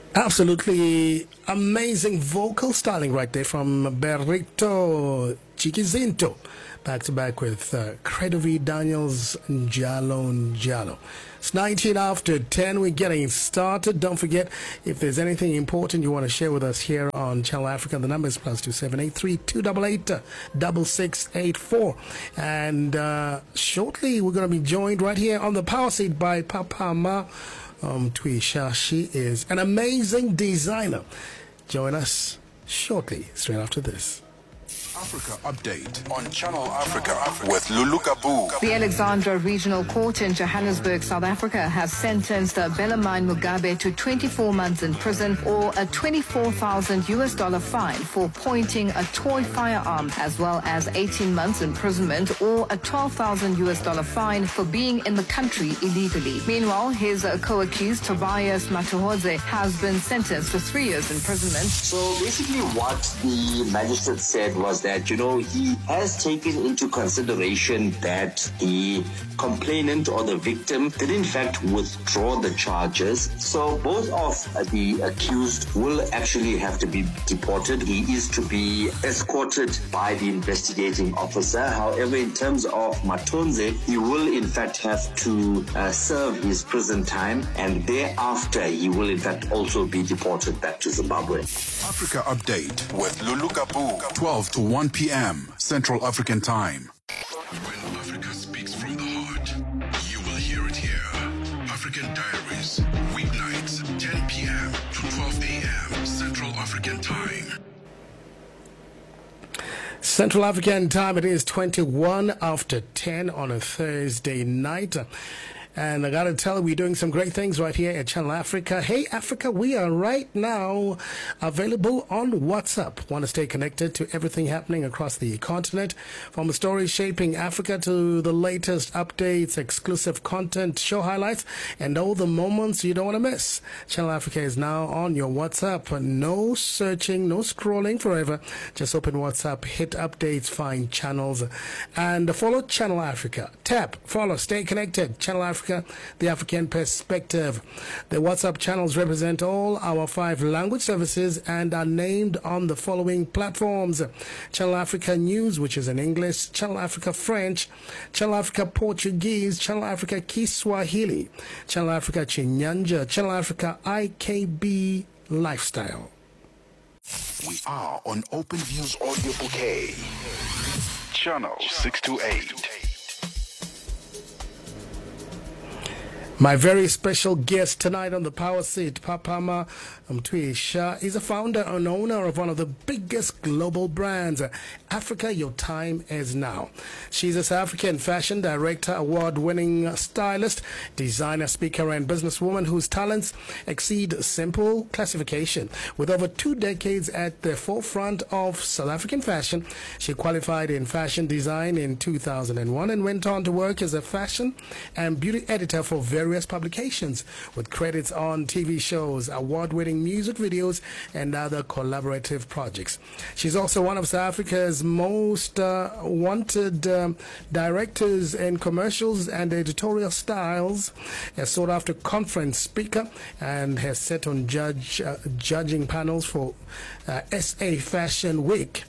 Absolutely amazing vocal styling right there from Berrito Chiquizinto. Back to back with Credovi Daniels Njalo Njalo. It's 19 after 10. We're getting started. Don't forget, if there's anything important you want to share with us here on Channel Africa, the number is +278 288 6684. And shortly, we're going to be joined right here on the power seat by Papa Ma. Tuisha. She is an amazing designer. Join us shortly, straight after this. Africa Update on Channel Africa with Lulu Kabu. The Alexandra Regional Court in Johannesburg, South Africa, has sentenced Bellarmine Mugabe to 24 months in prison or a $24,000 fine for pointing a toy firearm, as well as 18 months imprisonment or a $12,000 fine for being in the country illegally. Meanwhile, his co-accused Tobias Matuhodze has been sentenced to 3 years imprisonment. So basically what the magistrate said was that, he has taken into consideration that the complainant or the victim did in fact withdraw the charges. So both of the accused will actually have to be deported. He is to be escorted by the investigating officer. However, in terms of Matonze, he will in fact have to serve his prison time, and thereafter he will in fact also be deported back to Zimbabwe. Africa Update with Lulu Kabu, 12 to 1 p.m. Central African Time. When Africa speaks from the heart, you will hear it here. African Diaries, weeknights, 10 p.m. to 12 a.m. Central African Time. Central African Time, it is 21 after 10 on a Thursday night. And I got to tell you, we're doing some great things right here at Channel Africa. Hey, Africa, we are right now available on WhatsApp. Want to stay connected to everything happening across the continent, from the stories shaping Africa to the latest updates, exclusive content, show highlights, and all the moments you don't want to miss. Channel Africa is now on your WhatsApp. No searching, no scrolling forever. Just open WhatsApp, hit updates, find channels, and follow Channel Africa. Tap, follow, stay connected. Channel Africa, the African perspective. The WhatsApp channels represent all our 5 language services and are named on the following platforms: Channel Africa News, which is in English, Channel Africa French, Channel Africa Portuguese, Channel Africa Kiswahili, Channel Africa Chinyanja, Channel Africa IKB Lifestyle. We are on Open Views Audio Bouquet. Channel 628. My very special guest tonight on the power seat, Papama Mtuisha, is a founder and owner of one of the biggest global brands, Africa Your Time Is Now. She's a South African fashion director, award-winning stylist, designer, speaker, and businesswoman whose talents exceed simple classification. With over 2 decades at the forefront of South African fashion, she qualified in fashion design in 2001 and went on to work as a fashion and beauty editor for various publications, with credits on TV shows, award-winning music videos, and other collaborative projects. She's also one of South Africa's most wanted directors in commercials and editorial styles, a sought-after conference speaker, and has sat on judging panels for SA Fashion Week,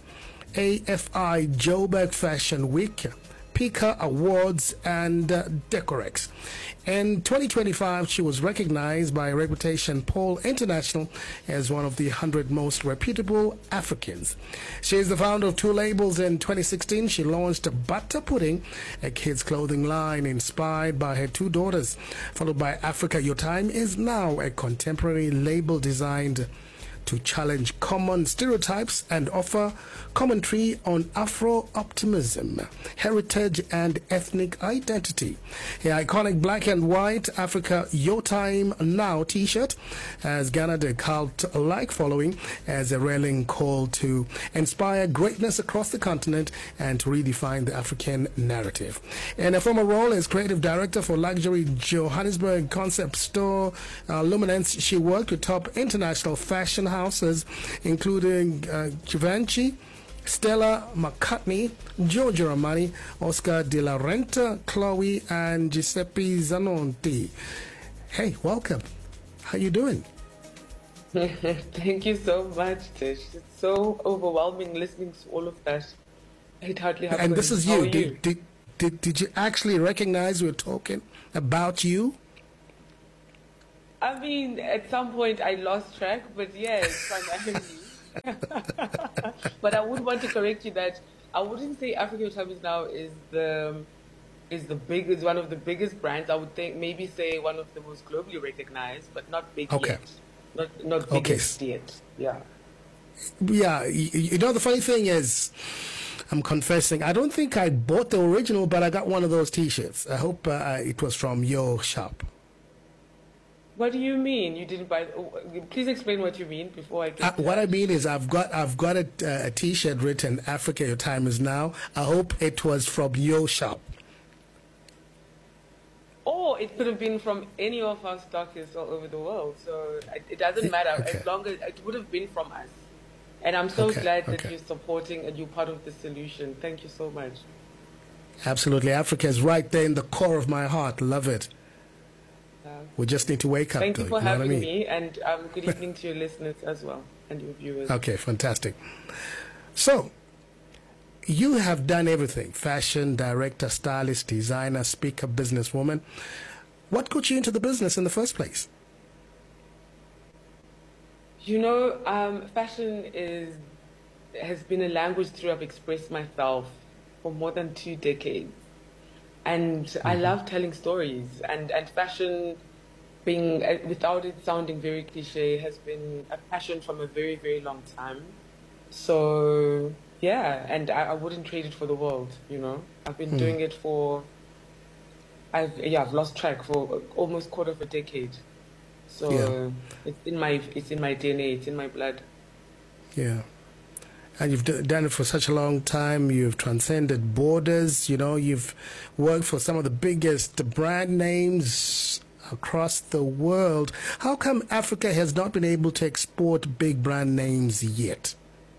AFI Joburg Fashion Week, Pika Awards, and Decorex. In 2025, she was recognized by Reputation Poll International as one of the 100 most reputable Africans. She is the founder of 2 labels. In 2016, she launched Butter Pudding, a kids' clothing line inspired by her 2 daughters, followed by Africa Your Time Is Now, a contemporary label designed to challenge common stereotypes and offer commentary on Afro-optimism, heritage, and ethnic identity. The iconic black and white Africa Your Time Now t-shirt has garnered a cult-like following as a rallying call to inspire greatness across the continent and to redefine the African narrative. In a former role as creative director for luxury Johannesburg concept store Luminance, she worked with top international fashion houses including Givenchy, Stella McCartney, Giorgio Armani, Oscar de la Renta, Chloe, and Giuseppe Zanotti. Hey, welcome. How you doing? Thank you so much, Tish. It's so overwhelming listening to all of that. It hardly happens. And this is How you. are you? Did you actually recognize we're talking about you? I mean, at some point I lost track, but yes, primarily. But I would want to correct you that I wouldn't say Africa Your Time is now is one of the biggest brands. I would think maybe say one of the most globally recognized, but not big Okay. yet. Not biggest yet. Yeah. Yeah, you know, the funny thing is, I'm confessing, I don't think I bought the original, but I got one of those T-shirts. I hope it was from your shop. What do you mean you didn't buy? Please explain what you mean before I get to What I that. mean is, I've got a T-shirt written "Africa, Your Time Is Now." I hope it was from your shop. Or it could have been from any of our stockists all over the world. So it doesn't matter Okay. as long as it would have been from us. And I'm so Okay, glad that okay. you're supporting and you're part of the solution. Thank you so much. Absolutely, Africa is right there in the core of my heart. Love it. We just need to wake up. Thank though, you for know what I having mean? me, and good evening to your listeners as well and your viewers. Okay, fantastic. So, you have done everything: fashion, director, stylist, designer, speaker, businesswoman. What got you into the business in the first place? You know, fashion has been a language through I've expressed myself for more than 2 decades. And I love telling stories, and fashion being, without it sounding very cliche, has been a passion from a very, very long time. So, yeah, and I wouldn't trade it for the world, you know. I've been doing it for, I've lost track for almost quarter of a decade. So Yeah. it's in my DNA, it's in my blood. Yeah. And you've done it for such a long time. You've transcended borders. You know, you've worked for some of the biggest brand names across the world. How come Africa has not been able to export big brand names yet?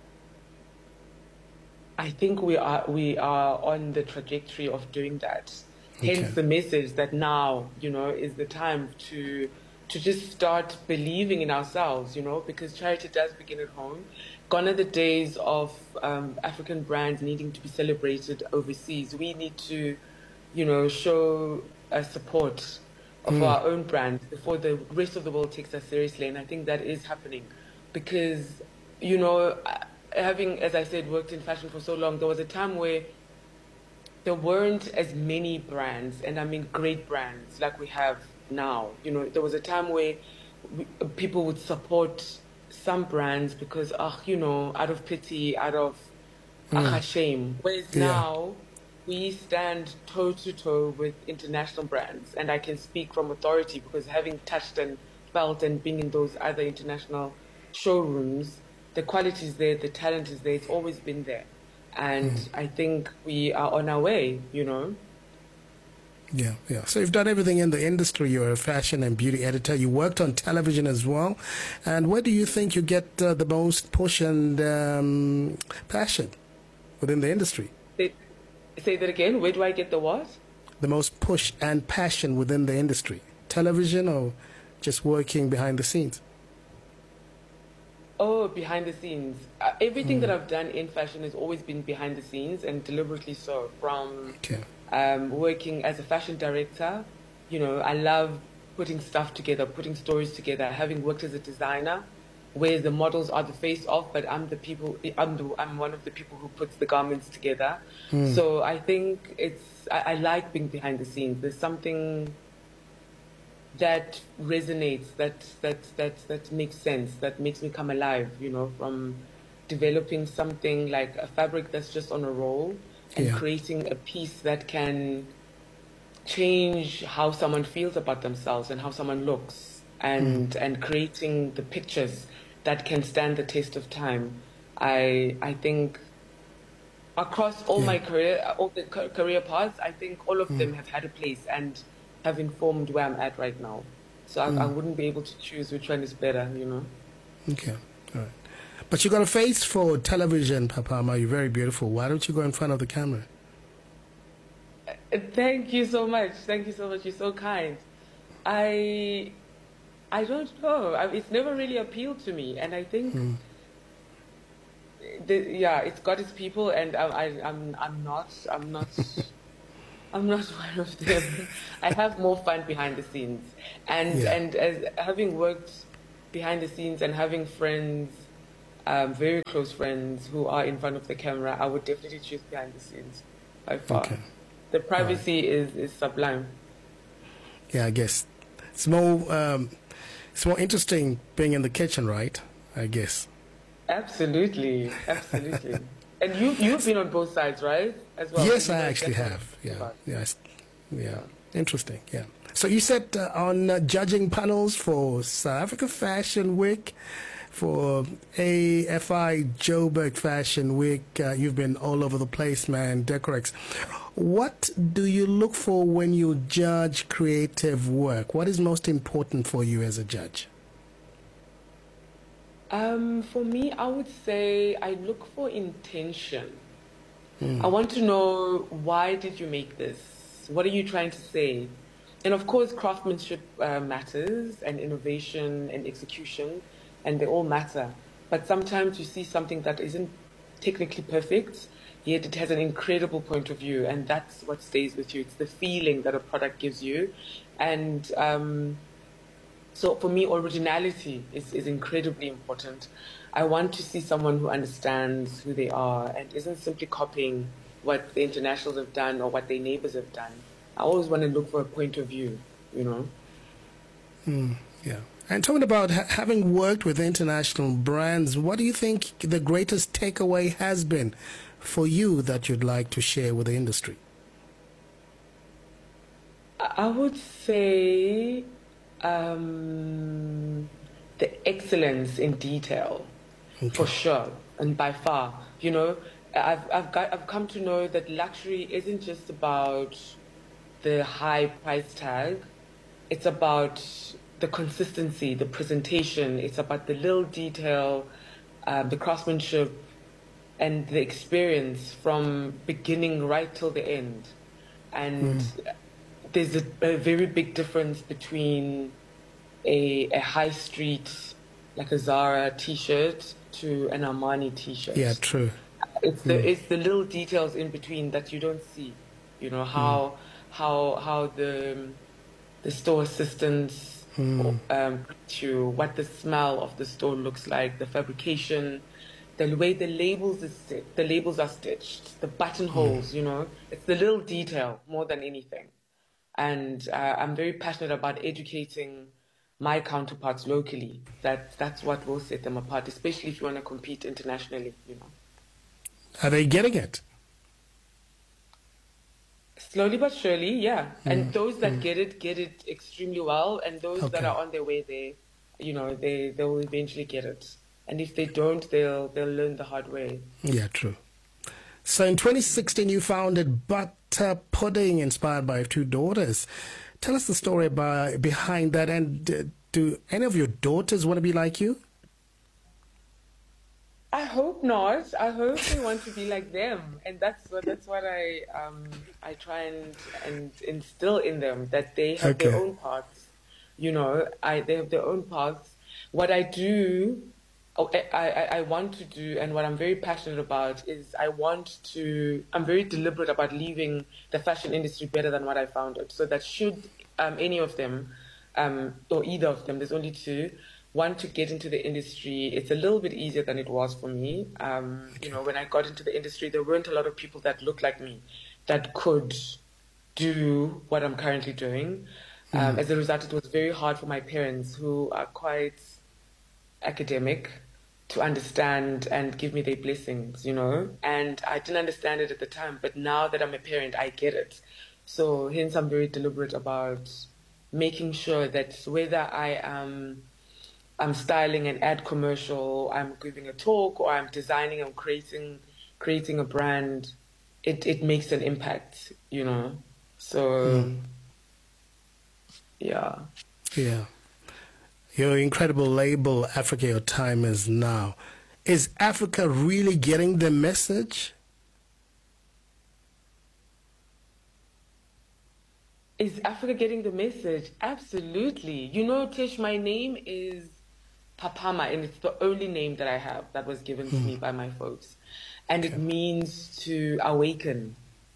I think we are on the trajectory of doing that. Okay. Hence the message that now, you know, is the time to just start believing in ourselves, you know, because charity does begin at home. Gone are the days of African brands needing to be celebrated overseas. We need to, you know, show support of our own brands before the rest of the world takes us seriously. And I think that is happening because, you know, having, as I said, worked in fashion for so long, there was a time where there weren't as many brands, and I mean great brands like we have now. You know, there was a time where people would support some brands because, you know, out of pity, out of shame. Whereas Yeah. now we stand toe to toe with international brands, and I can speak from authority because having touched and felt and being in those other international showrooms, the quality is there, the talent is there, it's always been there. And I think we are on our way, you know. Yeah, yeah. So you've done everything in the industry. You're a fashion and beauty editor. You worked on television as well. And where do you think you get the most push and passion within the industry? Say that again. Where do I get the what? The most push and passion within the industry? Television or just working behind the scenes? Oh, behind the scenes. Everything that I've done in fashion has always been behind the scenes, and deliberately so. From Okay. working as a fashion director, you know, I love putting stuff together, putting stories together. Having worked as a designer, where the models are the face of, but I'm one of the people who puts the garments together. So I think I like being behind the scenes. There's something that resonates, that makes sense, that makes me come alive, you know, from developing something like a fabric that's just on a roll and Yeah. creating a piece that can change how someone feels about themselves and how someone looks, and creating the pictures that can stand the test of time. I think across all my career, all the career paths, I think all of them have had a place and have informed where I'm at right now. So I wouldn't be able to choose which one is better, you know. Okay. All right. But you got a face for television, Papama. You're very beautiful. Why don't you go in front of the camera? Thank you so much. Thank you so much. You're so kind. I I don't know. It's never really appealed to me, and I think, yeah, it's got its people, and I'm not one of them. I have more fun behind the scenes, and as having worked behind the scenes and having friends, very close friends who are in front of the camera, I would definitely choose behind the scenes by far. Okay. The privacy is sublime. Yeah, I guess it's more interesting being in the kitchen, right? I guess. Absolutely, absolutely. And you've been on both sides, right? As well. Yes, I actually have. Yeah. Interesting. Yeah. So you said on judging panels for South Africa Fashion Week, for AFI Joburg Fashion Week, you've been all over the place, man. Decorex. What do you look for when you judge creative work? What is most important for you as a judge? For me, I would say I look for intention. I want to know, why did you make this? What are you trying to say? And of course, craftsmanship matters, and innovation and execution, and they all matter. But sometimes you see something that isn't technically perfect, yet it has an incredible point of view, and that's what stays with you. It's the feeling that a product gives you. And so for me, originality is incredibly important. I want to see someone who understands who they are and isn't simply copying what the internationals have done or what their neighbors have done. I always want to look for a point of view, you know? Yeah. And talking about having worked with international brands, what do you think the greatest takeaway has been for you that you'd like to share with the industry? I would say the excellence in detail, for sure, and by far. You know, I've come to know that luxury isn't just about the high price tag. It's about the consistency, the presentation. It's about the little detail, the craftsmanship, and the experience from beginning right till the end. And there's a very big difference between a high street, like a Zara t-shirt, to an Armani t-shirt. Yeah, true. It's the little details in between that you don't see. You know, how the store assistants to what the smell of the store looks like, the fabrication, the way the labels are stitched, the buttonholes. You know, it's the little detail more than anything. And I'm very passionate about educating my counterparts locally. That's what will set them apart, especially if you want to compete internationally. You know. Are they getting it? Slowly but surely, yeah. And those that get it extremely well, and those that are on their way there, you know, they'll eventually get it. And if they don't, they'll learn the hard way. Yeah, true. So in 2016, you founded Butter Pudding, inspired by your two daughters. Tell us the story behind that, and do any of your daughters want to be like you? I hope not. I hope they want to be like them, and that's what I try and instill in them, that they have their own paths. You know, they have their own paths. What I do, I want to do, and what I'm very passionate about is I'm very deliberate about leaving the fashion industry better than what I found it. So that should any of them, or either of them, there's only two, want to get into the industry, it's a little bit easier than it was for me. You know, when I got into the industry, there weren't a lot of people that looked like me that could do what I'm currently doing. As a result, it was very hard for my parents, who are quite academic, to understand and give me their blessings, you know. And I didn't understand it at the time, but now that I'm a parent, I get it. So hence I'm very deliberate about making sure that whether I'm styling an ad commercial, I'm giving a talk, or I'm designing and creating a brand, it makes an impact, you know. So yeah. Your incredible label, Africa Your Time Is Now. Is Africa really getting the message? Is Africa getting the message? Absolutely. You know, Tish, my name is Papama, and it's the only name that I have that was given to me by my folks. And it means to awaken.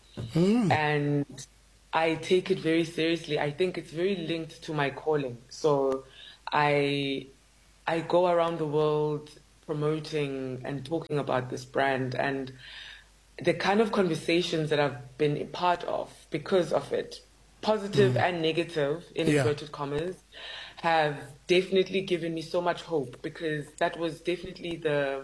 And I take it very seriously. I think it's very linked to my calling. So I go around the world promoting and talking about this brand, and the kind of conversations that I've been a part of because of it, positive and negative, in inverted commas, have definitely given me so much hope, because that was definitely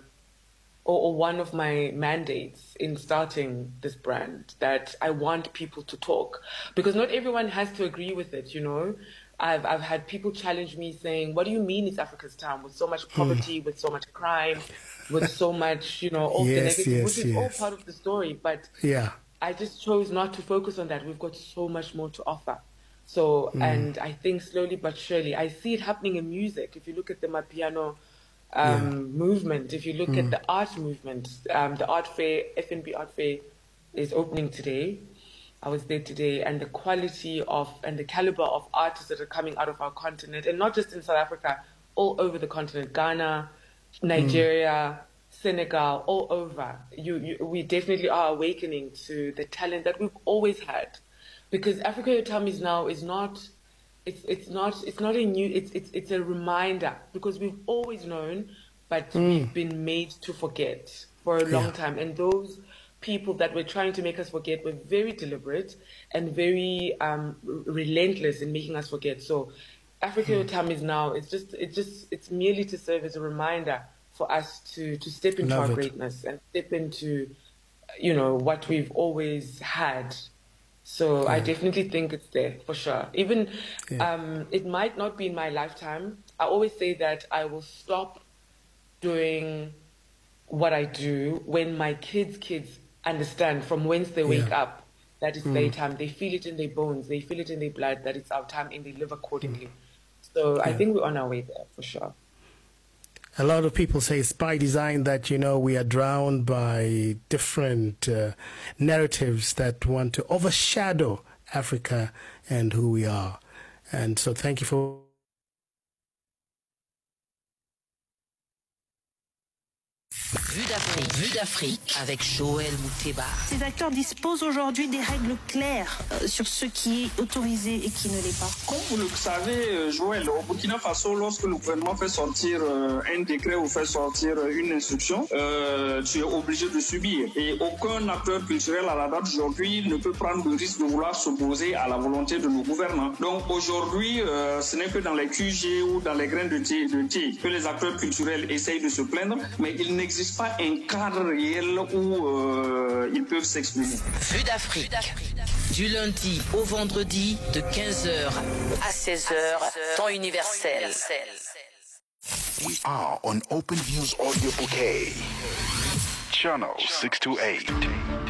or one of my mandates in starting this brand, that I want people to talk, because not everyone has to agree with it, you know. I've had people challenge me saying, what do you mean it's Africa's time, with so much poverty, with so much crime, with so much, you know, all the negative, which is all part of the story. But I just chose not to focus on that. We've got so much more to offer. So, and I think slowly but surely, I see it happening in music. If you look at the Mapiano movement, if you look at the art movement, the art fair, FNB Art Fair is opening today. I was there today, and the quality of and the caliber of artists that are coming out of our continent, and not just in South Africa, all over the continent, Ghana, Nigeria, Senegal, all over. We definitely are awakening to the talent that we've always had, because Africa Your Time is now is not. It's not a new. It's a reminder, because we've always known, but we've been made to forget for a long time, and those people that were trying to make us forget were very deliberate and very relentless in making us forget. So Africa Your Time is now, it's merely to serve as a reminder for us to step into our greatness and step into, you know, what we've always had. So I definitely think it's there for sure. Even it might not be in my lifetime. I always say that I will stop doing what I do when my kids understand from whence they wake up that it's their time. They feel it in their bones, they feel it in their blood that it's our time, and they live accordingly. So I think we're on our way there for sure. A lot of people say it's by design that, you know, we are drowned by different narratives that want to overshadow Africa and who we are. And so thank you for... Vue d'Afrique avec Joël Mouteba. Ces acteurs disposent aujourd'hui des règles claires sur ce qui est autorisé et qui ne l'est pas. Comme vous le savez, Joël, au Burkina Faso, lorsque le gouvernement fait sortir un décret ou fait sortir une instruction, tu es obligé de subir. Et aucun acteur culturel à la date d'aujourd'hui ne peut prendre le risque de vouloir s'opposer à la volonté de nos gouvernants. Donc aujourd'hui, ce n'est que dans les QG ou dans les grains de thé que les acteurs culturels essayent de se plaindre, mais il n'existe pas un cadre réel où ils peuvent s'exprimer. Vue d'Afrique, du lundi au vendredi de 15h à 16h, temps universel. We are on Open Views Audio Bouquet, channel 628.